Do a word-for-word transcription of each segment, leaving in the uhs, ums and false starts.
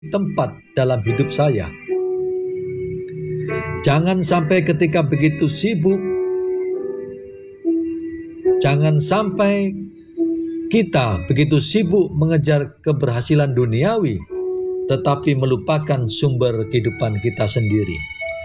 tempat dalam hidup saya. Jangan sampai ketika begitu sibuk, jangan sampai kita begitu sibuk mengejar keberhasilan duniawi, tetapi melupakan sumber kehidupan kita sendiri.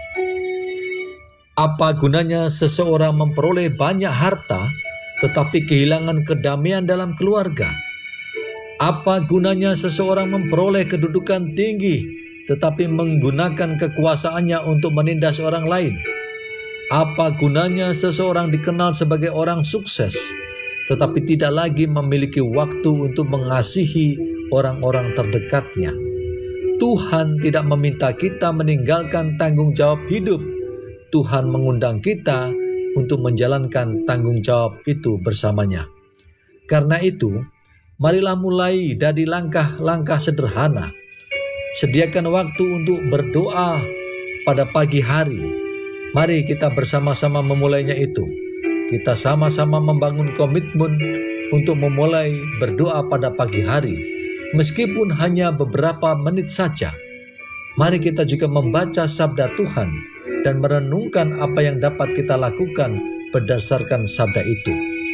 Apa gunanya seseorang memperoleh banyak harta, tetapi kehilangan kedamaian dalam keluarga? Apa gunanya seseorang memperoleh kedudukan tinggi, tetapi menggunakan kekuasaannya untuk menindas orang lain? Apa gunanya seseorang dikenal sebagai orang sukses, tetapi tidak lagi memiliki waktu untuk mengasihi orang-orang terdekatnya? Tuhan tidak meminta kita meninggalkan tanggung jawab hidup. Tuhan mengundang kita untuk menjalankan tanggung jawab itu bersamanya. Karena itu, marilah mulai dari langkah-langkah sederhana. Sediakan waktu untuk berdoa pada pagi hari. Mari kita bersama-sama memulainya itu. Kita sama-sama membangun komitmen untuk memulai berdoa pada pagi hari, meskipun hanya beberapa menit saja. Mari kita juga membaca sabda Tuhan dan merenungkan apa yang dapat kita lakukan berdasarkan sabda itu.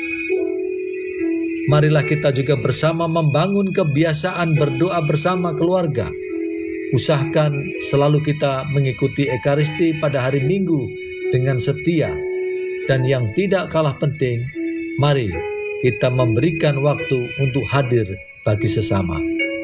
Marilah kita juga bersama membangun kebiasaan berdoa bersama keluarga. Usahakan selalu kita mengikuti Ekaristi pada hari Minggu dengan setia. Dan yang tidak kalah penting, mari kita memberikan waktu untuk hadir bagi sesama.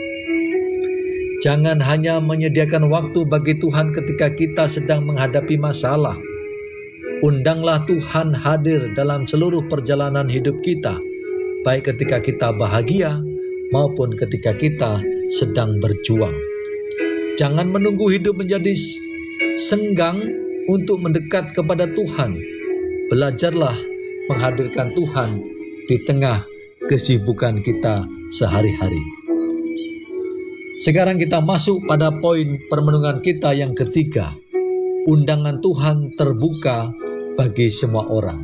Jangan hanya menyediakan waktu bagi Tuhan ketika kita sedang menghadapi masalah. Undanglah Tuhan hadir dalam seluruh perjalanan hidup kita, baik ketika kita bahagia maupun ketika kita sedang berjuang. Jangan menunggu hidup menjadi senggang untuk mendekat kepada Tuhan. Belajarlah menghadirkan Tuhan di tengah kesibukan kita sehari-hari. Sekarang kita masuk pada poin permenungan kita yang ketiga. Undangan Tuhan terbuka bagi semua orang.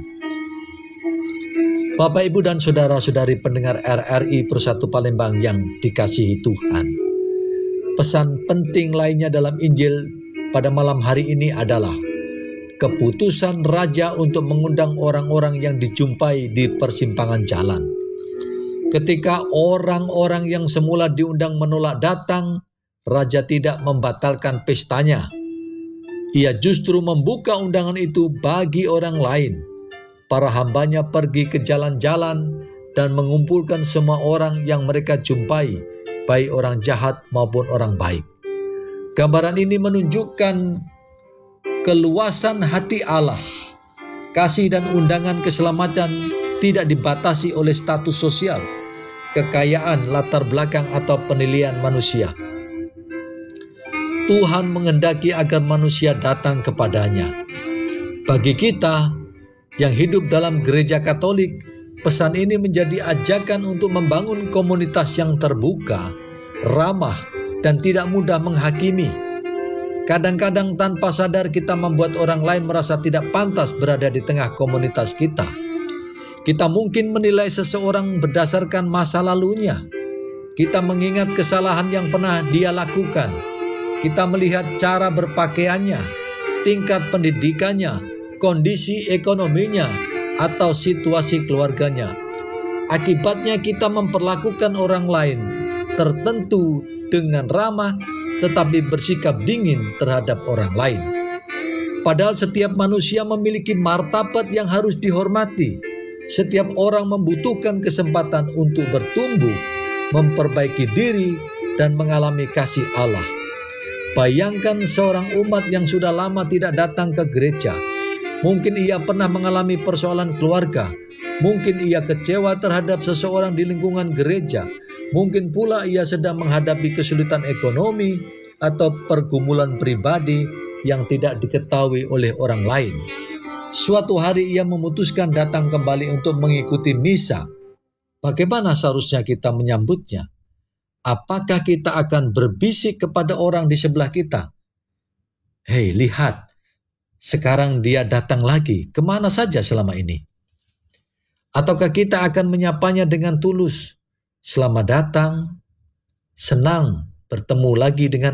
Bapak, Ibu, dan saudara-saudari pendengar R R I Persatu Palembang yang dikasihi Tuhan. Pesan penting lainnya dalam Injil pada malam hari ini adalah keputusan Raja untuk mengundang orang-orang yang dijumpai di persimpangan jalan. Ketika orang-orang yang semula diundang menolak datang, Raja tidak membatalkan pestanya. Ia justru membuka undangan itu bagi orang lain. Para hambanya pergi ke jalan-jalan dan mengumpulkan semua orang yang mereka jumpai, baik orang jahat maupun orang baik. Gambaran ini menunjukkan keluasan hati Allah. Kasih dan undangan keselamatan tidak dibatasi oleh status sosial, kekayaan, latar belakang, atau penilaian manusia. Tuhan menghendaki agar manusia datang kepadanya. Bagi kita yang hidup dalam gereja Katolik, pesan ini menjadi ajakan untuk membangun komunitas yang terbuka, ramah, dan tidak mudah menghakimi. Kadang-kadang tanpa sadar kita membuat orang lain merasa tidak pantas berada di tengah komunitas kita. Kita mungkin menilai seseorang berdasarkan masa lalunya. Kita mengingat kesalahan yang pernah dia lakukan. Kita melihat cara berpakaiannya, tingkat pendidikannya, kondisi ekonominya, atau situasi keluarganya. Akibatnya kita memperlakukan orang lain tertentu dengan ramah, tetapi bersikap dingin terhadap orang lain. Padahal setiap manusia memiliki martabat yang harus dihormati. Setiap orang membutuhkan kesempatan untuk bertumbuh, memperbaiki diri, dan mengalami kasih Allah. Bayangkan seorang umat yang sudah lama tidak datang ke gereja. Mungkin ia pernah mengalami persoalan keluarga. Mungkin ia kecewa terhadap seseorang di lingkungan gereja. Mungkin pula ia sedang menghadapi kesulitan ekonomi atau pergumulan pribadi yang tidak diketahui oleh orang lain. Suatu hari ia memutuskan datang kembali untuk mengikuti misa. Bagaimana seharusnya kita menyambutnya? Apakah kita akan berbisik kepada orang di sebelah kita? Hei, lihat, sekarang dia datang lagi. Kemana saja selama ini? Ataukah kita akan menyapanya dengan tulus? Selamat datang, senang bertemu lagi dengan